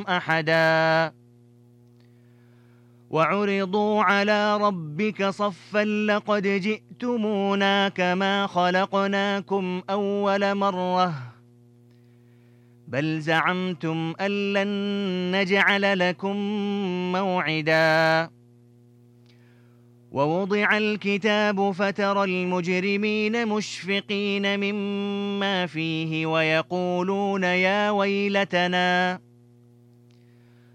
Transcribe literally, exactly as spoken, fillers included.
أحدا وعرضوا على ربك صفا لقد جئتمونا كما خلقناكم أول مرة بل زعمتم أن لن نجعل لكم موعدا ووضع الكتاب فترى المجرمين مشفقين مما فيه ويقولون يا ويلتنا